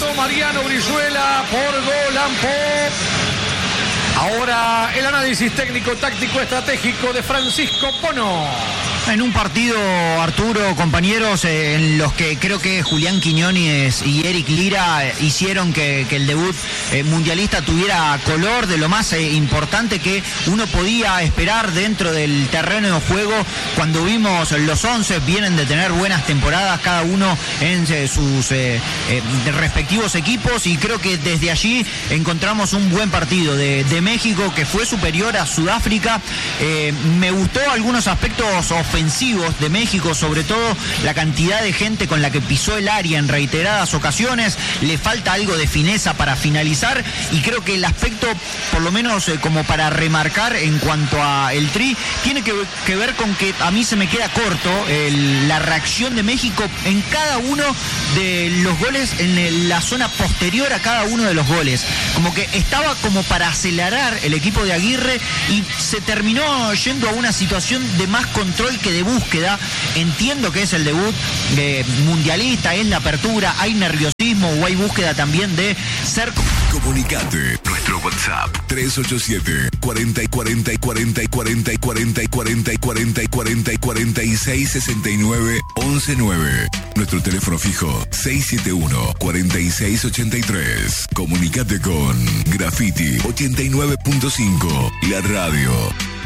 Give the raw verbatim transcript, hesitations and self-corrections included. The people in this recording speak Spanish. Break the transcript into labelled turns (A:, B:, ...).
A: Ganó Mariano Brizuela por gol Ampó. Ahora el análisis técnico, táctico, estratégico de Francisco Pono.
B: En un partido, Arturo, compañeros, eh, en los que creo que Julián Quiñones y Eric Lira eh, hicieron que, que el debut eh, mundialista tuviera color de lo más eh, importante que uno podía esperar dentro del terreno de juego. Cuando vimos los once, vienen de tener buenas temporadas cada uno en eh, sus eh, eh, respectivos equipos, y creo que desde allí encontramos un buen partido de, de México, que fue superior a Sudáfrica. Eh, me gustó algunos aspectos ofensivos de México, sobre todo la cantidad de gente con la que pisó el área en reiteradas ocasiones. Le falta algo de fineza para finalizar, y creo que el aspecto, por lo menos eh, como para remarcar en cuanto a el Tri, tiene que, que ver con que a mí se me queda corto el, la reacción de México en cada uno de los goles, en el, la zona posterior a cada uno de los goles. Como que estaba como para acelerar el equipo de Aguirre y se terminó yendo a una situación de más control que de búsqueda. Entiendo que es el debut eh, mundialista, es la apertura, hay nerviosismo o hay búsqueda también de ser...
C: Comunicate. Nuestro WhatsApp tres ocho siete, cuarenta y cuarenta y cuarenta y cuarenta y cuarenta y cuarenta y cuarenta y cuarenta y cuarenta y seis sesenta y nueve once nueve. Nuestro teléfono fijo seis siete uno, cuarenta y seis ochenta y tres. Comunicate con Graffiti ochenta y nueve punto cinco, la radio.